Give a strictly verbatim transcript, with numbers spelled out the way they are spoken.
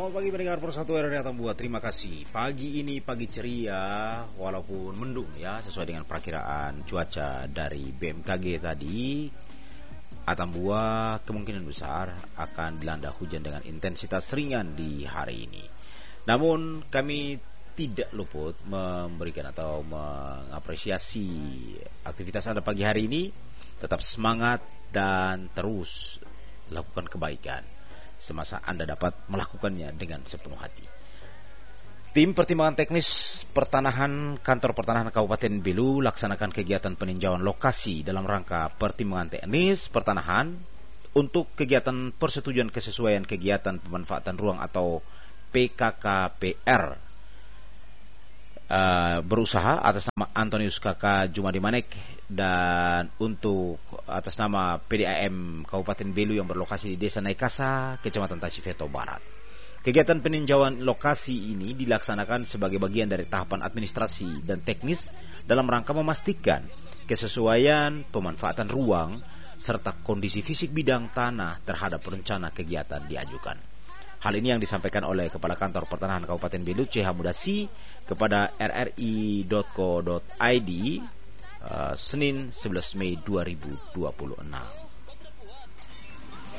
Selamat pagi pendengar Persatu R R Atambua. Terima kasih. Pagi ini pagi ceria walaupun mendung ya, sesuai dengan perakiraan cuaca dari B M K G tadi. Atambua kemungkinan besar akan dilanda hujan dengan intensitas ringan di hari ini. Namun kami tidak luput memberikan atau mengapresiasi aktivitas Anda pagi hari ini. Tetap semangat dan terus lakukan kebaikan semasa Anda dapat melakukannya dengan sepenuh hati. Tim Pertimbangan Teknis Pertanahan Kantor Pertanahan Kabupaten Belu laksanakan kegiatan peninjauan lokasi dalam rangka Pertimbangan Teknis Pertanahan untuk kegiatan persetujuan kesesuaian kegiatan pemanfaatan ruang atau P K K P R uh, berusaha atas nama Antonius Kakak Jumadi Manek dan untuk atas nama P D A M Kabupaten Belu yang berlokasi di Desa Naikasa, Kecamatan Tasifeto Barat. Kegiatan peninjauan lokasi ini dilaksanakan sebagai bagian dari tahapan administrasi dan teknis dalam rangka memastikan kesesuaian pemanfaatan ruang serta kondisi fisik bidang tanah terhadap rencana kegiatan diajukan. Hal ini yang disampaikan oleh Kepala Kantor Pertanahan Kabupaten Belu C H Mudasi kepada r r i dot co dot i d Uh, Senin sebelas Mei dua ribu dua puluh enam.